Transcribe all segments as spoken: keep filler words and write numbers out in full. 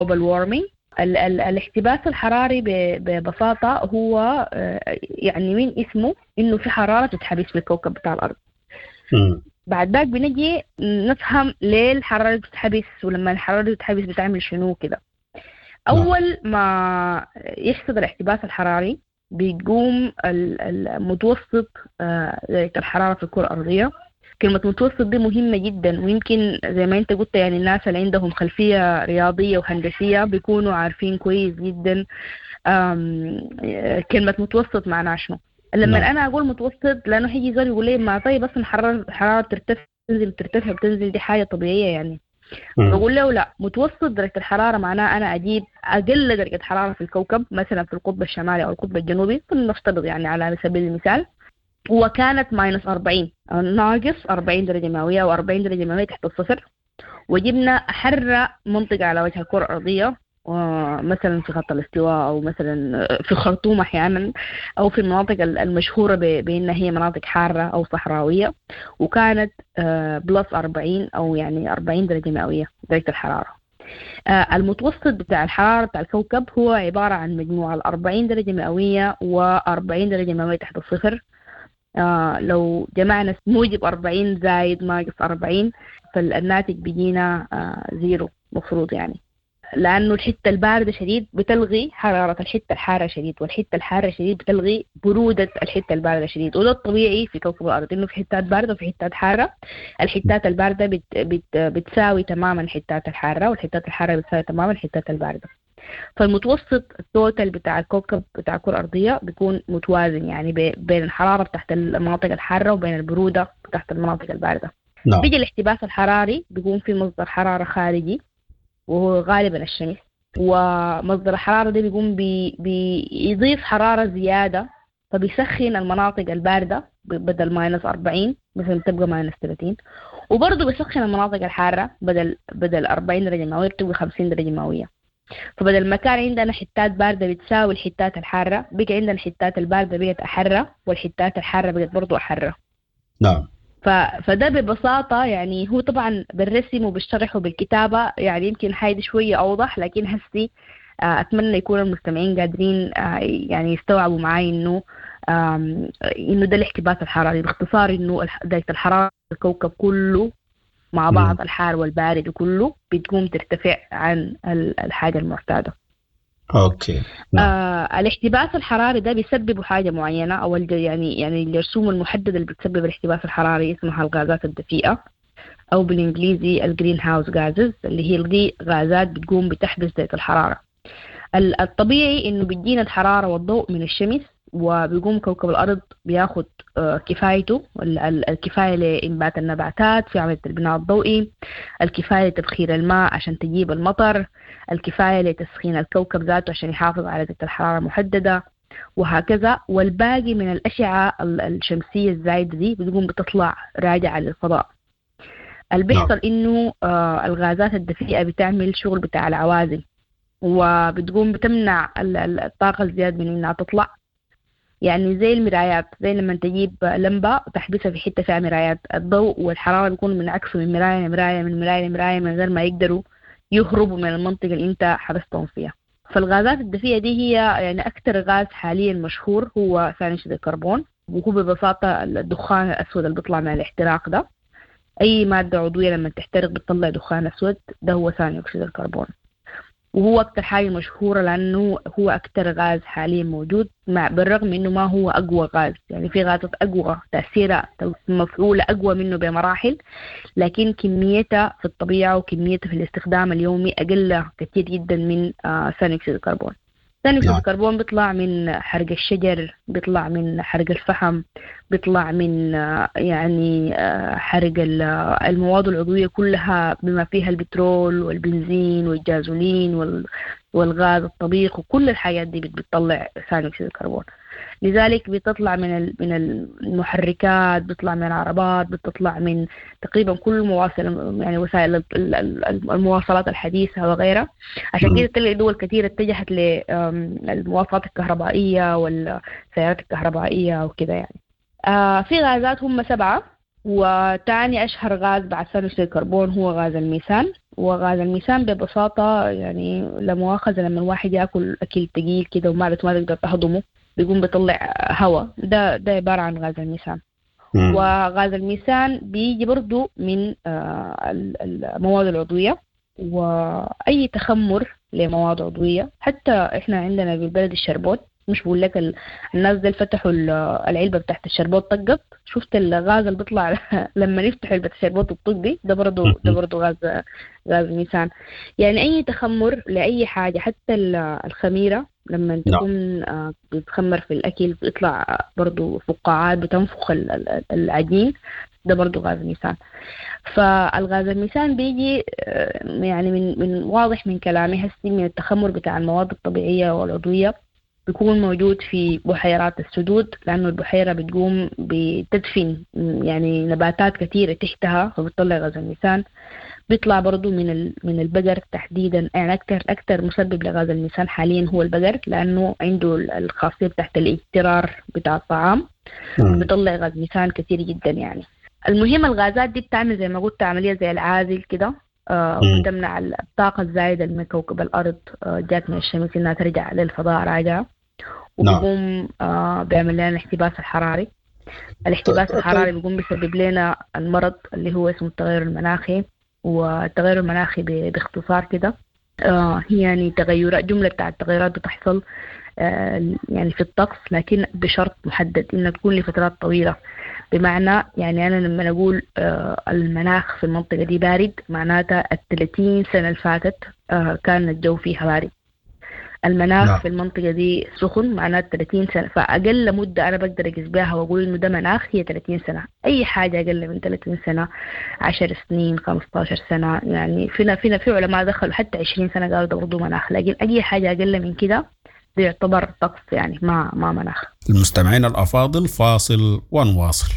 global warming. ال ال الاحتباس الحراري ببساطة هو يعني من اسمه إنه في حرارة تتحبس في الكوكب بتاع الأرض. م. بعد ذاك بنجي نفهم ليه الحرارة تتحبس، ولما الحرارة تتحبس بتعمل شنو كده. أول ما يحصل الاحتباس الحراري بيقوم المتوسط درجة الحرارة في الكرة الأرضية. كلمة متوسط دي مهمة جدا، ويمكن زي ما انت قلت يعني الناس اللي عندهم خلفية رياضية وهندسية بيكونوا عارفين كويس جدا كلمة متوسط معناها شنو. لما نعم. أنا أقول متوسط لأنه هيجي زول يقول لي ما طيب بس الحرارة الحرارة بترتفع تنزل بترتفع بتنزل دي حاجة طبيعية يعني. بقول له لا، متوسط درجة الحرارة معناه أنا أجيب أقل درجة حرارة في الكوكب، مثلا في القطب الشمالي أو القطب الجنوبي نفترض يعني على سبيل المثال، وكانت ماينس أربعين ناقص أربعين درجة مئوية أو أربعين درجة مئوية تحت الصفر، وجبنا أحر منطقة على وجه الكرة الأرضية مثلا في خط الاستواء أو مثلا في الخرطوم أحيانا أو في المناطق المشهورة بأنها هي مناطق حارة أو صحراوية، وكانت بلس أربعين أو يعني أربعين درجة مئوية درجة الحرارة. المتوسط بتاع الحرارة بتاع الكوكب هو عبارة عن مجموعة الأربعين درجة مئوية وأربعين درجة مئوية تحت الصفر. آه لو جمعنا موجب أربعين زائد ناقص أربعين فالناتج بيجينا آه زيرو مفروض يعني، لأنه الحتة الباردة شديد بتلغي حرارة الحتة الحارة شديد، والحتة الحارة شديد بتلغي برودة الحتة الباردة شديد. وده الطبيعي في كوكب الأرض إنه في حتات باردة وفي حتات حارة. الحتات الباردة بت بت بتساوي تماما الحتات الحارة، والحتات الحارة بتساوي تماما الحتات الباردة. فالمتوسط التوتال بتاع الكوكب بتاع الكرة الأرضية بيكون متوازن يعني بين الحرارة تحت المناطق الحارة وبين البرودة تحت المناطق الباردة. no. بيجي الاحتباس الحراري بيكون في مصدر حرارة خارجي وهو غالبا الشمس، ومصدر الحرارة ده بيقوم بي بيضيف حرارة زيادة فبيسخن المناطق الباردة بدل ماينس أربعين مثلا تبقى ماينس ثلاثين، وبرضه بيسخن المناطق الحارة بدل بدل أربعين درجة مئوية بتبقى خمسين درجة مئوية. فبدل ما كان عندنا حتات باردة بتساوي الحتات الحارة بقى عندنا الحتات الباردة بقت أحرة والحتات الحارة بقت برضو أحرة. نعم. ف... فده ببساطة يعني هو طبعا بالرسم وبالشرح وبالكتابة يعني يمكن حاجة شوية أوضح، لكن هسي أتمنى يكون المستمعين قادرين يعني يستوعبوا معي إنه إنه ده الاحتباس الحراري باختصار، إنه درجة الحرارة الكوكب كله مع بعض م. الحار والبارد وكله بتقوم ترتفع عن الحاجة المعتادة. أوكي. نعم. آه الاحتباس الحراري ده بيسبب حاجة معينة أو يعني يعني الرسوم المحددة اللي بتسبب الاحتباس الحراري اسمها الغازات الدفيئة أو بالإنجليزي الجرين هاوس غازز، اللي هي دي غازات بتقوم بتحبس درجة الحرارة. الطبيعي إنه بيدينا الحرارة والضوء من الشمس، وبيقوم كوكب الأرض بياخد كفايته الكفاية لإنبات النباتات في عملية البناء الضوئي، الكفاية لتبخير الماء عشان تجيب المطر، الكفاية لتسخين الكوكب ذاته عشان يحافظ على درجة الحرارة محددة، وهكذا. والباقي من الأشعة الشمسية الزايدة دي بتقوم بتطلع راجعة للفضاء. اللي بيحصل إنه الغازات الدفيئة بتعمل شغل بتاع العوازل وبتقوم بتمنع الطاقة الزيادة من إنها تطلع، يعني زي المرايات، زي لما تجيب لمبة وتحبسها في حتة فيها مرايات، الضوء والحرارة بيكون منعكسوا من مراية لمراية من مراية لمراية من غير ما يقدروا يهربوا من المنطقة اللي انت حبستهم فيها. فالغازات الدفيئة دي هي يعني أكتر غاز حاليا مشهور هو ثاني أكسيد الكربون، وهو ببساطة الدخان الأسود اللي بيطلع من الاحتراق ده. أي مادة عضوية لما تحترق بتطلع دخان أسود، ده هو ثاني أكسيد الكربون، وهو أكتر حاجة مشهورة لأنه هو أكتر غاز حاليا موجود، مع بالرغم إنه ما هو أقوى غاز، يعني في غازات أقوى تأثيرها مفعولة أقوى منه بمراحل، لكن كميتها في الطبيعة وكميتها في الاستخدام اليومي أقل كثير جدا من ثاني أكسيد الكربون. ثاني أكسيد الكربون بيطلع من حرق الشجر، بيطلع من حرق الفحم، بيطلع من يعني حرق المواد العضوية كلها بما فيها البترول والبنزين والجازولين والغاز الطبيخ وكل الحاجات دي بتطلع ثاني أكسيد الكربون. لذلك بتطلع من من المحركات، بتطلع من العربات، بتطلع من تقريبا كل مواصل يعني وسائل المواصلات الحديثة وغيرها. عشان كده تلاقي دول كثيرة اتجهت للمواصلات الكهربائية والسيارات الكهربائية وكده يعني. آه في غازات هم سبعة، وتاني أشهر غاز بعد ثاني أكسيد الكربون هو غاز الميثان. وغاز الميثان ببساطة يعني لا مؤاخذة لما الواحد يأكل أكل تقيل كده ومعدته ما تقدر تهضمه بيقوم بيطلع هواء، ده ده عبارة عن غاز الميثان. مم. وغاز الميثان بيجي برضو من آه، المواد العضوية، وأي تخمر لمواد عضوية. حتى إحنا عندنا بالبلد الشربات، مش بقول لك ال- الناس دي فتحوا ال- العلبة بتاعت الشربات طقت، شفت الغاز اللي بيطلع لما نفتح علبة الشربات الطق دي، ده برضو ده برضو غاز غاز ميثان. يعني أي تخمر لأي حاجة، حتى ال- الخميرة لما نعم. تكون آه، بتخمر في الأكل بيطلع برضو فقاعات بتنفخ ال- ال- العجين، ده برضو غاز ميثان. فالغاز الميثان بيجي آه، يعني من من واضح من كلامي هسي من التخمر بتاع المواد الطبيعية والعضوية، بيكون موجود في بحيرات السدود، لأنه البحيرة بتقوم بتدفن يعني نباتات كثيرة تحتها فبتطلع غاز الميثان. بيطلع برضو من ال- من البقر تحديدا، يعني أكتر أكتر مسبب لغاز الميثان حاليا هو البقر، لأنه عنده ال- الخاصية بتاعت الاضطرار بتاع الطعام، مم. بيطلع غاز ميثان كثير جدا يعني. المهم الغازات دي بتعمل زي ما قلت عملية زي العازل كده، آه مم. بتمنع الطاقة الزايدة من كوكب الأرض آه جات من الشمس إنها ترجع للفضاء راجعة، نعم. وبيقوم آه بيعمل لنا الاحتباس الحراري. الاحتباس طيب. الحراري بيقوم بيسبب لنا المرض اللي هو اسمه التغير المناخي. والتغير المناخي ب- باختصار كده آه يعني تغيرات، جملة بتاع التغيرات بتحصل آه يعني في الطقس، لكن بشرط محدد إنها تكون لفترات طويلة. بمعنى يعني أنا لما أقول آه المناخ في المنطقة دي بارد، معناتها الثلاثين سنة اللي فاتت آه كان الجو فيها بارد. المناخ نعم. في المنطقة دي سخن، معناه ثلاثين سنة. فأقل مدة أنا بقدر أقيس بها وأقول إنه ده مناخ هي ثلاثين سنة. أي حاجة أقل من ثلاثين سنة، عشر سنين، خمسة عشر سنة، يعني فينا فينا في علماء دخلوا حتى عشرين سنة قالوا ده برضه مناخ. لكن أي حاجة أقل من كده ده يعتبر طقس، يعني ما ما مناخ. المستمعين الأفاضل، فاصل ونواصل.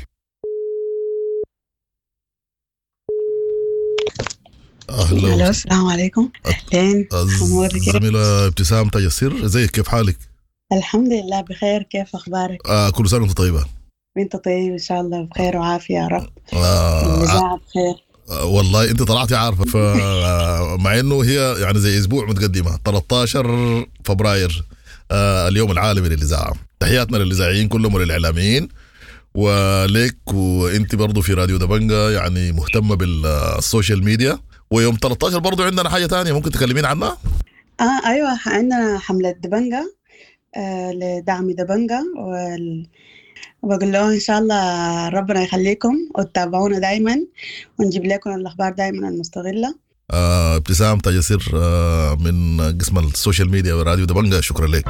أهلا الو السلام عليكم. اهلين، امورك كيف؟ الزميلة ابتسام تيسير، ازيك؟ كيف حالك؟ الحمد لله بخير، كيف اخبارك؟ آه كل سنة وانت طيبة. وانت طيب ان شاء الله بخير وعافيه يا رب. آه الاذاعه بخير. آه والله انت طلعتي عارفة، فمع انه هي يعني زي اسبوع متقدمة، ثلاثة عشر فبراير آه اليوم العالمي للإذاعة. تحياتنا للإذاعيين كلهم وللإعلاميين وليك، وانت برضو في راديو دبنجة يعني مهتمة بالسوشيال ميديا. ويوم ثلاثة عشر برضو عندنا حاجة تانية ممكن تكلمين عنها؟ اه ايوه، عندنا حمله دبنجة آه لدعم دبنجة وال... وبقول له ان شاء الله ربنا يخليكم وتتابعونا دائما ونجيب لكم الاخبار دائما المستغله. آه ابتسام تيسير آه من قسم السوشيال ميديا وراديو دبنجة، شكرا لك.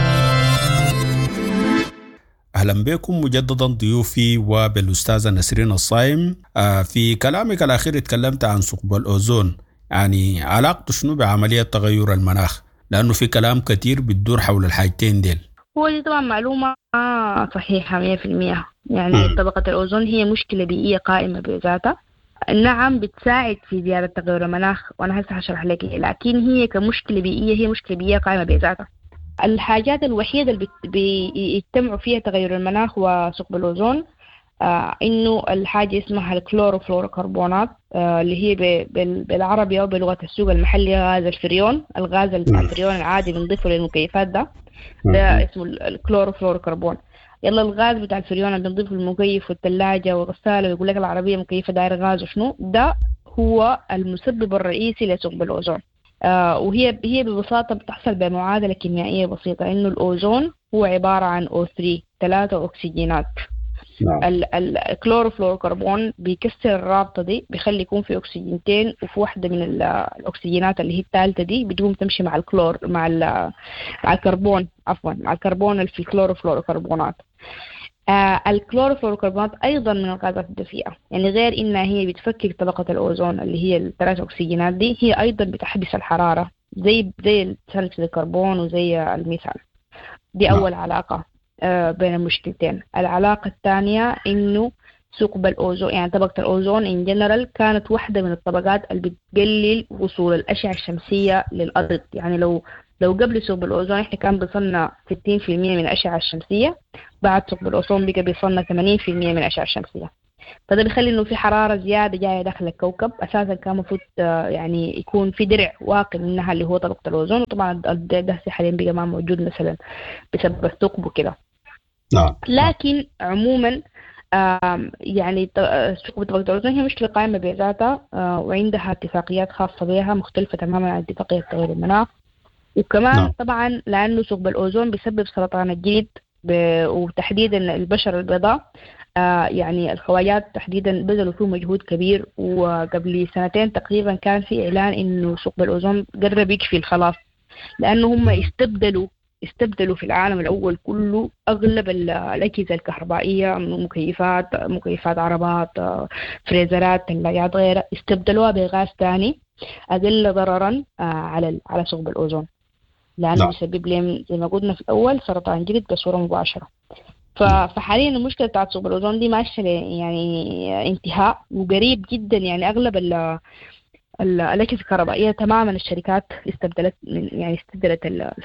أهلا بكم مجددا ضيوفي وبالأستاذة نسرين الصايم. آه في كلامك الأخير اتكلمت عن ثقب الأوزون، يعني علاقته شنو بعملية تغير المناخ؟ لأنه في كلام كتير بتدور حول الحاجتين ديل. هو دي طبعا معلومة آه صحيحة مية في المية. يعني مم. طبقة الأوزون هي مشكلة بيئية قائمة بذاتها. نعم بتساعد في زيادة تغير المناخ، وأنا هسه هشرح لك، لكن هي كمشكلة بيئية هي مشكلة بيئية قائمة بذاتها. الحاجات الوحيدة اللي بت- بيجتمعوا فيها تغير المناخ وثقب الأوزون آه إنه الحاجة اسمها الكلوروفلوروكربونات آه اللي هي ب- بال- بالعربي أو بلغة السوق المحلي غاز الفريون. الغاز مم. الفريون العادي بنضيفه للمكيفات ده مم. ده اسمه ال- الكلوروفلوروكربون. يلا الغاز بتاع الفريون اللي بنضيفه للمكيف والثلاجة والغسالة، ويقول لك العربية مكيفة داير غاز وشنو ده، هو المسبب الرئيسي لثقب الأوزون. آه وهي هي ببساطة بتحصل بمعادلة كيميائية بسيطة، إنه الأوزون هو عبارة عن أو ثلاثة ثلاثة أكسجينات. نعم. ال- ال- الكلوروفلوروكربون بيكسر الرابطة دي، بيخلي يكون في أكسجينتين، وفي واحدة من ال- الأكسجينات اللي هي الثالثة دي بتقوم تمشي مع الكلور مع ال- مع الكربون عفوا مع الكربون اللي في الكلوروفلوروكربونات. آه الكلوروفلوروكربونات أيضا من الغازات الدفيئة، يعني غير إنها هي بتفكك طبقة الأوزون اللي هي الثلاث أكسجينات دي، هي أيضا بتحبس الحرارة زي زي ثاني أكسيد الكربون وزي الميثان. دي نعم. أول علاقة آه بين المشكلتين. العلاقة الثانية إنه ثقب الأوزون، يعني طبقة الأوزون إن جنرال كانت واحدة من الطبقات اللي بتقلل وصول الأشعة الشمسية للأرض. يعني لو لو قبل ثقب الأوزون إحنا كان بيصلنا ستين في المية من الأشعة الشمسية، بعد ثقب الأوزون بقى بيصلنا ثمانين في المية من الأشعة الشمسية. فده بيخلي إنه في حرارة زيادة جاية داخل الكوكب. أساسا كان مفروض يعني يكون في درع واقي منها اللي هو طبقة الأوزون، وطبعا الدرع ده حاليا بقى ما موجود مثلا بسبب الثقب وكده. نعم. لكن عموما يعني ثقب طبقة الأوزون هي مشكلة قائمة بذاتها، وعندها اتفاقيات خاصة بها مختلفة تماما عن اتفاقية تغير المناخ. وكمان نعم. طبعا لأنه ثقب الأوزون بيسبب سرطان الجلد وتحديدا البشرة البيضاء، آه يعني الخواجات تحديدا بذلوا فيه مجهود كبير، وقبل سنتين تقريبا كان في إعلان إنه ثقب الأوزون قرب يكفي خلاص، لأنه هم استبدلوا استبدلوا في العالم الأول كله أغلب الأجهزة الكهربائية، مكيفات مكيفات عربات فريزرات ثلاجات غيرها، استبدلوها بغاز ثاني أقل ضررا آه على على ثقب الأوزون، لأنه لا. يسبب لهم زي ما قلنا في الأول سرطان جلد بصورة مباشرة. فحاليا المشكلة بتاعت ثقب الأوزون دي ماشية يعني انتهاء وقريب جدا، يعني أغلب الأجهزة الكهربائية تماما الشركات استبدلت يعني استبدلت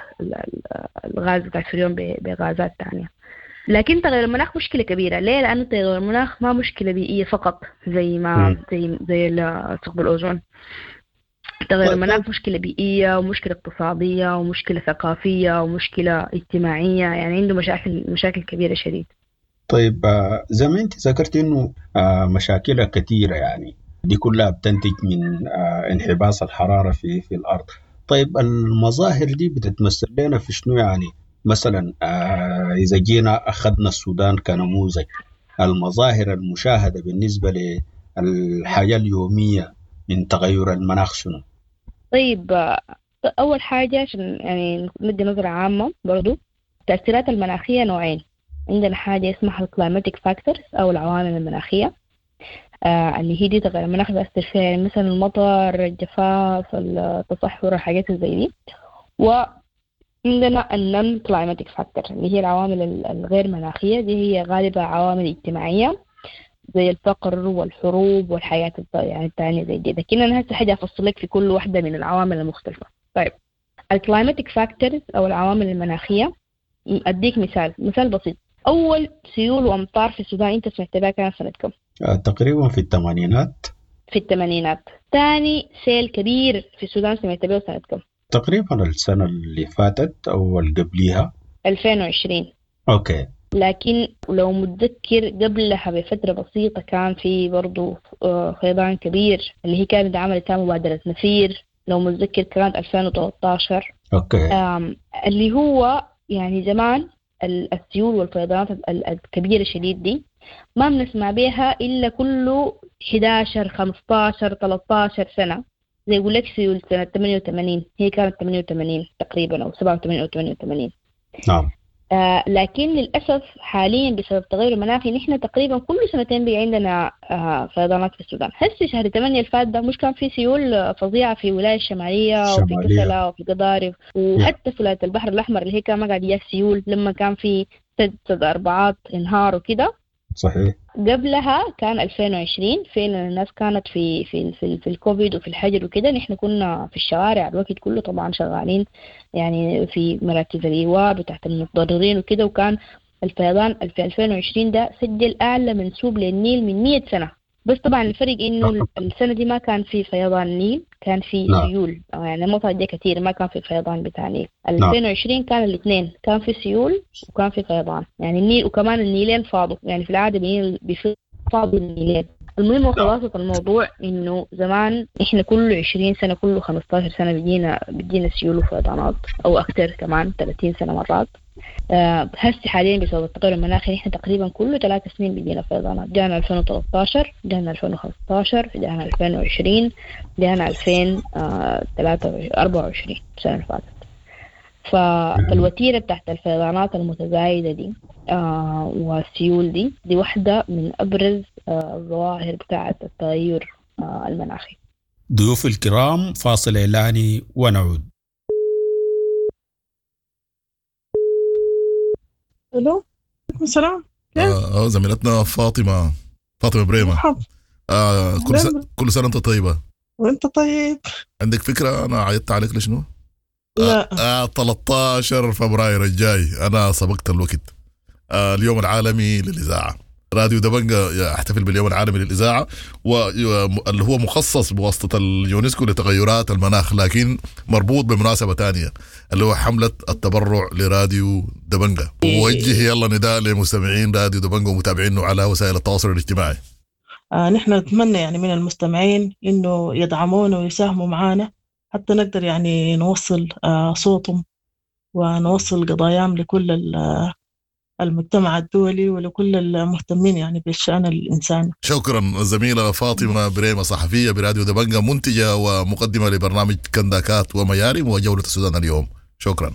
الغاز بتاع الفريون بغازات ثانية. لكن تغير المناخ مشكلة كبيرة. ليه؟ لأنه تغير المناخ ما مشكلة بيئية فقط زي ما زي زي ثقب الأوزون. تغير المناخ مشكلة بيئية ومشكلة اقتصادية ومشكلة ثقافية ومشكلة اجتماعية، يعني عنده مشاكل مشاكل كبيرة شديد. طيب زي ما انت ذكرت انه مشاكل كثيرة، يعني دي كلها بتنتج من انحباس الحرارة في في الأرض. طيب المظاهر دي بتتمثل لنا في شنو؟ يعني مثلا إذا جينا أخذنا السودان كنموذج، المظاهر المشاهدة بالنسبة للحياة اليومية من تغير المناخ شنو؟ طيب أول حاجة عشان يعني ندي نظرة عامة برضو، التأثيرات المناخية نوعين. عندنا حاجة اسمها الكلايماتيك فاكتورز أو العوامل المناخية، آه اللي هي دي تغير المناخ بيأثر فيها، يعني مثلا المطر، الجفاف، التصحر، الحاجات زي دي. وعندنا النون كلايماتيك فاكتور اللي هي العوامل الغير مناخية، دي هي غالبا عوامل اجتماعية زي الفقر والحروب والحياة يعني الثانية زي دي. لكن أنا هسه حاجة أفصلك في كل واحدة من العوامل المختلفة. طيب الكلايماتيك فاكتورز أو العوامل المناخية، أديك مثال مثال بسيط. أول سيول وأمطار في السودان أنت سمعت بها كانت سنة كم؟ آه تقريبا في الثمانينات. في الثمانينات. ثاني سيل كبير في السودان سمعت بها سنة كم؟ تقريبا السنة اللي فاتت أو اللي قبليها ألفين وعشرين. أوكي. لكن لو متذكر قبلها بفترة بسيطة كان في برضو فيضان كبير اللي هي كانت عملت مبادرة نفير، لو متذكر كانت ألفين وثلاثة عشر. أوكي. اللي هو يعني زمان السيول والفيضانات الكبيرة شديد دي ما بنسمع بيها إلا كله إحدى عشر خمسة عشر ثلاثة عشر سنة. زي يقول لك سيول سنة ثمانية وثمانين، هي كانت ثمانية وثمانين تقريبا أو سبعة وثمانين أو ثمانية وثمانين. نعم. آه لكن للأسف حاليا بسبب تغير المناخ نحن تقريبا كل سنتين بي عندنا آه فيضانات في السودان. هسه شهر ثمانية الفات ده مش كان في سيول فظيعة في ولاية الشمالية وفي كسلة وفي قضارف وحتى في ولاية البحر الأحمر اللي هي كان ما قاعد يجي سيول لما كان في سد سد أربعات انهار وكده. صحيح. قبلها كان ألفين وعشرين فعلا الناس كانت في في في, في الكوفيد وفي الحجر وكده، نحن كنا في الشوارع الوقت كله طبعا شغالين يعني في مراكز الإيواء بتاعت المتضررين وكده. وكان الفيضان في ألفين وعشرين ده سجل أعلى منسوب للنيل من مية سنة. بس طبعا الفرق إنه السنة دي ما كان في فيضان نيل، كان في سيول أو يعني مطر دي كتير، ما كان في فيضان بتاع نيل. ألفين وعشرين كان الاثنين، كان في سيول وكان في فيضان يعني النيل، وكمان النيلين فاضوا، يعني في العادة بيفاضوا النيلين. المهم وخلاصة الموضوع إنه زمان إحنا كل عشرين سنة كل خمسة عشر سنة بيجينا بيجينا سيول وفيضانات أو أكثر كمان ثلاثين سنة مرات. آه هسه حاليا بسبب التغير المناخي نحن تقريبا كل ثلاث سنين بيجينا فيضانات. جانا ألفين وثلاثة عشر، جانا ألفين وخمسة عشر، جانا ألفين وعشرين، جانا ألفين وأربعة وعشرين السنة اللي فاتت. فالوتيرة تحت الفيضانات المتزايدة دي آه والسيول دي دي واحدة من أبرز آه الظواهر بتاعة التغير آه المناخي. ضيوف الكرام فاصل إعلاني ونعود. الو السلام. اه زميلتنا فاطمه فاطمه بريمه. آه كل سنه كل سنه انت طيبه. وانت طيب. عندك فكره انا عيطت عليك لشنو؟ لا. آه, آه ثلاثة عشر فبراير الجاي انا سبقت الوقت. آه اليوم العالمي للاذاعه. راديو دبنجة يحتفل باليوم العالمي للإذاعة، واللي هو مخصص بواسطة اليونسكو لتغيرات المناخ، لكن مربوط بمناسبة تانية اللي هو حملة التبرع لراديو دبنجة. ووجه يلا نداء لمستمعين راديو دبنجة ومتابعينه على وسائل التواصل الاجتماعي. آه نحن نتمنى يعني من المستمعين إنه يدعمونا ويساهموا معنا حتى نقدر يعني نوصل آه صوتهم ونوصل قضاياهم لكل المجتمع الدولي ولكل المهتمين يعني بالشأن الإنساني. شكرا الزميلة فاطمة بريمة، صحفية براديو دبنجة، منتجة ومقدمة لبرنامج كنداكات وميارم وجولة السودان اليوم. شكرا.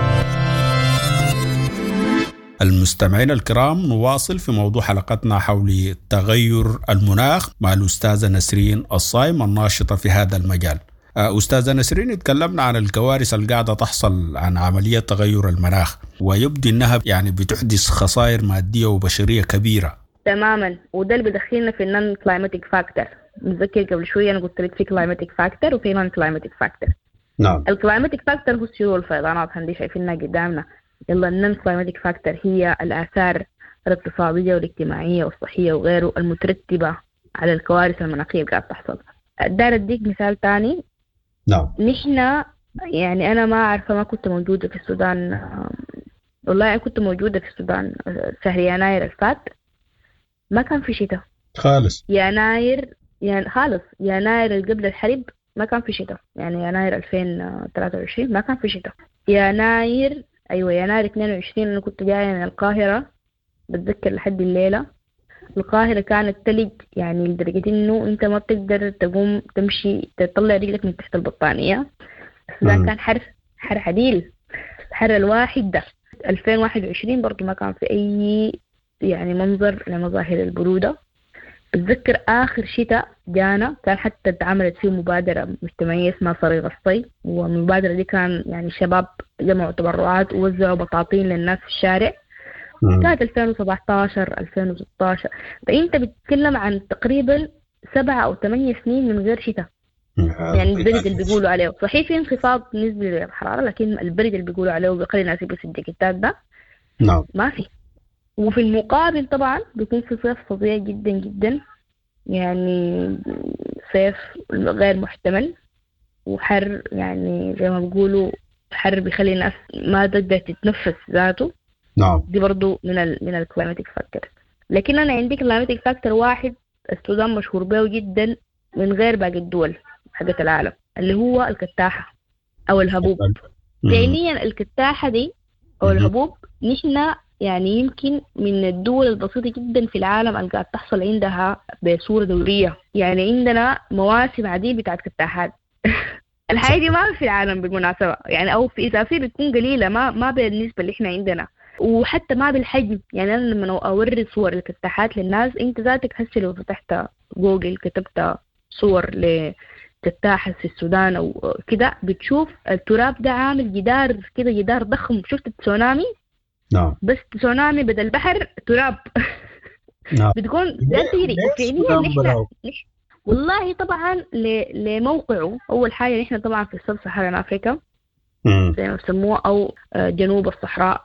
المستمعين الكرام، نواصل في موضوع حلقتنا حول تغير المناخ مع الأستاذة نسرين الصايم الناشطة في هذا المجال. أستاذة نسرين، تكلمنا عن الكوارث اللي قاعدة تحصل عن عملية تغير المناخ، ويبدو أنها يعني بتحدث خسائر مادية وبشرية كبيرة. تماما، وده اللي بدخلنا في النون كلايماتيك فاكتور. نتذكر قبل شوية أنا قلت لك في كلايماتيك فاكتور وفي نون كلايماتيك فاكتور. نعم. الكلايماتيك فاكتور هو السيول والفيضانات، هندي شايفينها قدامنا. يلا النون كلايماتيك فاكتور هي الآثار الاقتصادية والاجتماعية والصحية وغيره المترتبة على الكوارث المناخية اللي قاعدة تحصل. دار أديك مثال تاني. نعم. نحن يعني أنا ما أعرف، ما كنت موجودة في السودان، والله أنا كنت موجودة في السودان شهر يناير الفات، ما كان في شتاء خالص. يناير يعني خالص يناير اللي قبل الحرب ما كان في شتاء، يعني يناير ألفين وثلاثة وعشرين ما كان في شتاء. يناير أيوة يناير اثنين وعشرين أنا كنت جاية من القاهرة، بتذكر لحد الليلة القاهرة كانت تلج، يعني لدرجة إنه أنت ما بتقدر تقوم تمشي تطلع رجلك من تحت البطانية. السودان كان حر حر عديل، حر الواحد ده. ألفين وواحد وعشرين برضو ما كان في أي يعني منظر لمظاهر البرودة. بتذكر آخر شتاء جانا كان حتى اتعملت فيه مبادرة مجتمعية اسمها صريغ الصيف، والمبادرة دي كان يعني شباب جمعوا تبرعات ووزعوا بطاطين للناس في الشارع. كانت ألفين وسبعة عشر ألفين وستة عشر، فأنت بتتكلم عن تقريبا سبعة أو ثمانية سنين من غير شتاء. يعني البرد اللي بيقولوا عليه صحيح في انخفاض نسبي للحرارة، لكن البرد اللي بيقولوا عليه وبيخلي الناس يلبسوا الجاكيتات ده نعم ما في. وفي المقابل طبعا بيكون في صيف فظيع جدا جدا، يعني صيف غير محتمل وحر، يعني زي ما بيقولوا حر بيخلي الناس ما تقدر تتنفس ذاته. نعم. دي برضو من ال من الكلايماتيك فاكتور. لكن انا عندي كلايماتيك فاكتور واحد السودان مشهور به جدا من غير باقي الدول حقت العالم، اللي هو الكتاحة او الهبوب. فعليا الكتاحة دي او الهبوب نحن يعني يمكن من الدول البسيطة جدا في العالم اللي قاعد تحصل عندها بصورة دورية. يعني عندنا مواسم عديدة بتاعت كتاحات الحاجة دي ما في العالم بالمناسبة، يعني او في اذا في بتكون قليلة، ما ما بالنسبة اللي احنا عندنا، وحتى ما بالحجم. يعني أنا لما أوري صور الكتاحات للناس، أنت ذاتك هسه لو فتحت جوجل كتبت صور لكتاحة في السودان أو كده بتشوف التراب ده عامل جدار كده، جدار ضخم. شفت التسونامي؟ نعم. بس تسونامي بدل بحر تراب. نعم. بتكون ده تجري فعليا. نحن والله طبعا لموقعه أول حاجة نحن طبعا في السب صحراء أفريقيا زي ما بسموه، أو جنوب الصحراء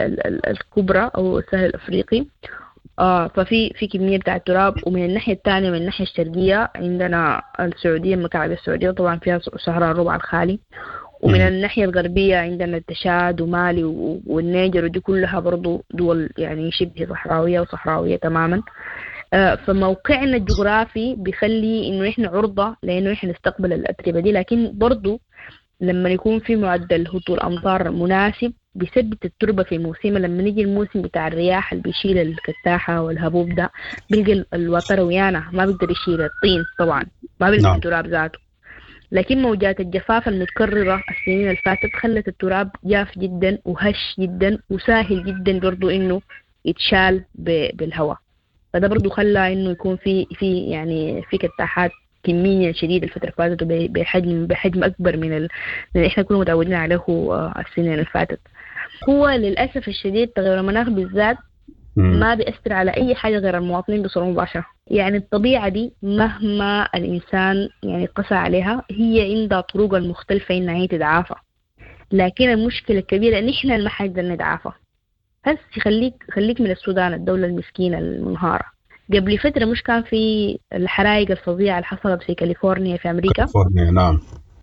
الكبرى أو السهل الأفريقي. آه ففي في كمية بتاع التراب. ومن الناحية الثانية من الناحية الشرقية عندنا السعودية، المملكة العربية السعودية طبعا فيها صحراء الربع الخالي. ومن الناحية الغربية عندنا التشاد ومالي والنيجر، ودي كلها برضو دول يعني شبه صحراوية وصحراوية تماما. آه فموقعنا الجغرافي بيخلي إنه إحنا عرضة لأنه إحنا نستقبل الأتربة دي. لكن برضو لما يكون في معدل هطول أمطار مناسب بيثبت التربة في موسمها. لما نيجي الموسم بتاع الرياح اللي بيشيل الكتاحة والهبوب ده، بيلقى الوتر ويانا ما بيقدر يشيل الطين طبعا، ما بيلقى التراب ذاته. لكن موجات الجفاف المتكررة السنين اللي فاتت خلت التراب جاف جدا وهش جدا وسهل جدا برضو إنه يتشال بالهواء. فده برضو خلى إنه يكون في في يعني في كتاحات كمية شديدة الفترة اللي فاتت بحجم بحجم أكبر من ال... اللي إحنا كنا متعودين عليه السنين اللي فاتت. هو للأسف الشديد تغير المناخ بالذات ما بيأثر على أي حاجة غير المواطنين بصورة مباشرة. يعني الطبيعة دي مهما الإنسان يعني قسى عليها هي عندها طرق المختلفة إنها هي تدعافى، لكن المشكلة الكبيرة إن إحنا ما حنقدر ندعافى. بس خليك خليك من السودان الدولة المسكينة المنهارة. قبل فترة مش كان في الحرائق الفظيعة اللي حصلت في كاليفورنيا في أمريكا؟ كاليفورنيا نعم.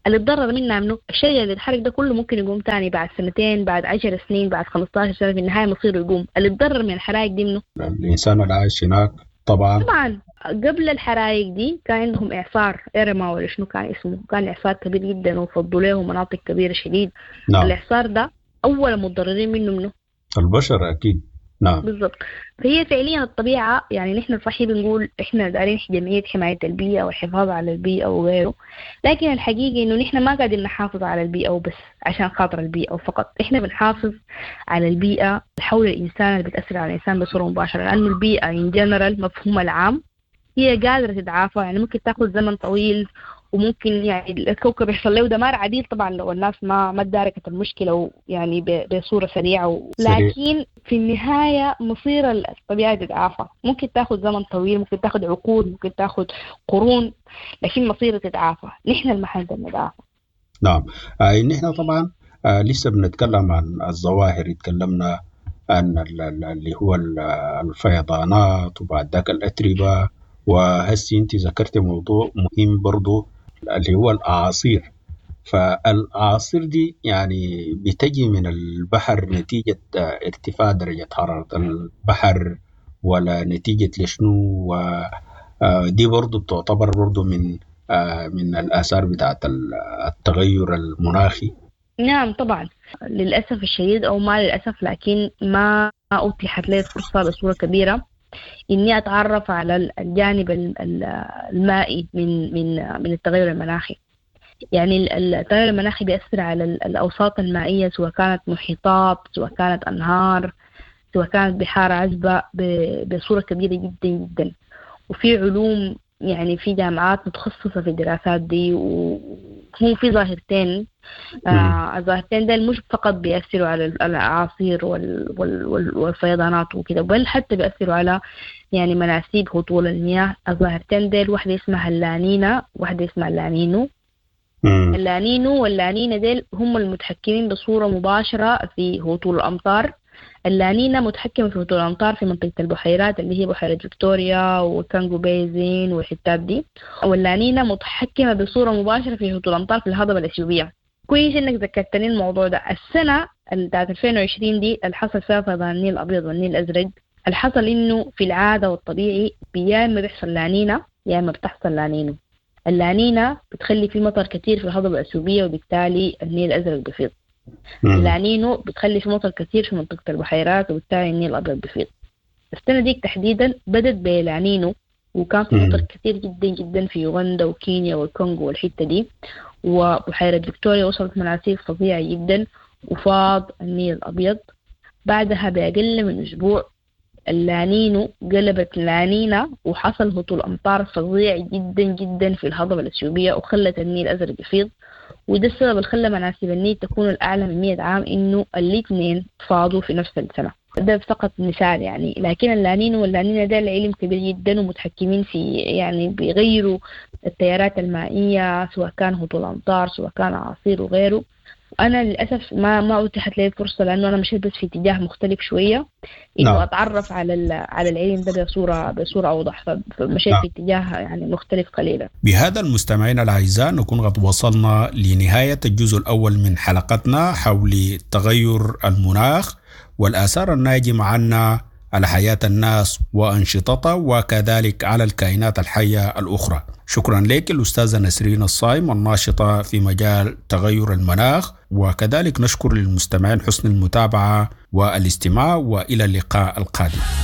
الإنسان اللي عايش هناك. طبعا طبعا قبل الحرائق دي كان عندهم إعصار إيرما ولا شنو كان اسمه، كان إعصار كبير جدا وفضوا له مناطق كبيرة شديد. نعم. الإعصار ده أول متضررين منه منه البشر أكيد. نعم بالضبط. فهي فعليا الطبيعة، يعني نحن صحيح بنقول إحنا دارين جمعية حماية البيئة والحفاظ على البيئة وغيره، لكن الحقيقة إنه نحن ما قاعدين نحافظ على البيئة وبس عشان خاطر البيئة وفقط، إحنا بنحافظ على البيئة حول الإنسان اللي بتأثر على الإنسان بصورة مباشرة، لأنه البيئة إن جنرال مفهوم العام هي قادرة تتعافى. يعني ممكن تأخذ زمن طويل وممكن يعني الكوكب يحصل له دمار عديد طبعا لو الناس ما ما تداركت المشكلة يعني بصورة سريعة، لكن في النهاية مصير الطبيعة تتعافى. ممكن تاخذ زمن طويل، ممكن تاخذ عقود، ممكن تاخذ قرون، لكن مصير تتعافى. نحن المحل نتعافى. نعم. آه نحن طبعا آه لسه بنتكلم عن الظواهر، تكلمنا عن اللي هو الفيضانات وبعد ذاك الأتربة، وهسي انت ذكرت موضوع مهم برضو اللي هو الأعاصير. فالأعاصير دي يعني بتجي من البحر نتيجة ارتفاع درجة حرارة البحر ولا نتيجة لشنو؟ ودي برضو تعتبر برضو من من الآثار بتاعت التغير المناخي. نعم طبعا للأسف الشديد أو ما للأسف، لكن ما أتيحت لي فرصة بصورة كبيرة إني أتعرف على الجانب المائي من من من التغير المناخي. يعني التغير المناخي بيأثر على الأوساط المائية، سواء كانت محيطات، سواء كانت أنهار، سواء كانت بحار عذبة، بصورة كبيرة جدا جدا. وفي علوم يعني في جامعات متخصصة في الدراسات دي، وهم في ظاهرتين. آه الظاهرتين دول مش فقط بيأثروا على الأعاصير والفيضانات وكده، بل حتى بيأثروا على يعني مناسيب هطول المياه. الظاهرتين دول واحدة اسمها اللانينا، واحدة اسمها اللانينو. اللانينو واللانينا دول هم المتحكمين بصورة مباشرة في هطول الأمطار. اللانينا متحكمة في هطول الأمطار في منطقة البحيرات اللي هي بحيرة فيكتوريا وكانغو بيزين والحتات دي، واللانينا متحكمة بصورة مباشرة في هطول الأمطار في الهضبة الأثيوبية. كويس إنك ذكرتني الموضوع ده. السنة بتاعت ألفين وعشرين دي الحصل فيها فيضان النيل الأبيض والنيل الأزرق. الحصل إنه في العادة والطبيعي يا إما بيحصل لانينا يا إما بتحصل لانينو. اللانينا بتخلي في مطر كتير في الهضبة الأثيوبية وبالتالي النيل الأزرق بيفيض. اللانينو بتخلي في مطر كتير في منطقة البحيرات وبالتالي النيل الأبيض بيفيض. السنة دي تحديدا بدت بلانينو، وكان في مطر كتير جدا جدا في يوغندا وكينيا والكونغو والحتة دي، وبحيرة فيكتوريا وصلت مناسيب فظيعة جدا وفاض النيل الأبيض. بعدها بأقل من أسبوع اللانينو قلبت لانينا وحصل هطول أمطار فظيع جدا جدا في الهضبة الأثيوبية وخلت النيل الأزرق يفيض. وده السبب اللي خلى مناسيب النيل تكون الأعلى من مئة عام، إنه الاثنين فاضوا في نفس السنة. ده فقط مثال يعني. لكن اللانينو واللانينا ده العلم كبير جدا ومتحكمين في يعني بيغيروا التيارات المائية، سواء كان هطول أمطار سواء كان أعاصير وغيره. أنا للأسف ما ما أتيحت لي فرصة، لأنه أنا مشيت بس في اتجاه مختلف شوية إنه نعم. أتعرف على على العلم ده بصورة بصورة أوضح، فمشيت نعم. في اتجاه يعني مختلف قليلا. بهذا المستمعين الأعزاء نكون قد وصلنا لنهاية الجزء الأول من حلقتنا حول تغير المناخ والآثار الناجمة عنه على حياة الناس وأنشطتها وكذلك على الكائنات الحية الأخرى. شكرا لك الأستاذة نسرين الصايم الناشطة في مجال تغير المناخ، وكذلك نشكر للمستمعين حسن المتابعة والاستماع، وإلى اللقاء القادم.